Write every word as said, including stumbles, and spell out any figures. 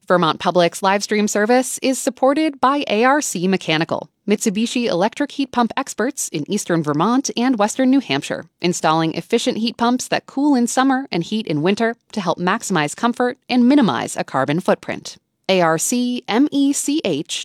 Vermont Public's live stream service is supported by A R C Mechanical, Mitsubishi electric heat pump experts in eastern Vermont and western New Hampshire, installing efficient heat pumps that cool in summer and heat in winter to help maximize comfort and minimize a carbon footprint. A R C mech